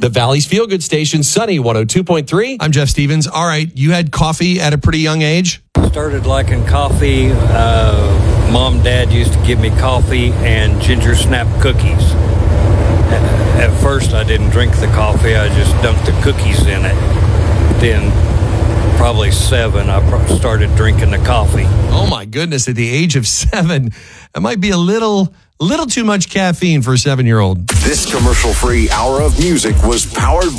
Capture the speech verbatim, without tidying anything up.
The Valley's Feel Good Station, Sunny one oh two point three. I'm Jeff Stevens. All right, you had coffee at a pretty young age? Started liking coffee. Uh, Mom, Dad used to give me coffee and ginger snap cookies. At first, I didn't drink the coffee. I just dunked the cookies in it. Then, probably seven, I started drinking the coffee. Oh, my goodness. At the age of seven, that might be a little, little too much caffeine for a seven-year-old. This commercial-free hour of music was powered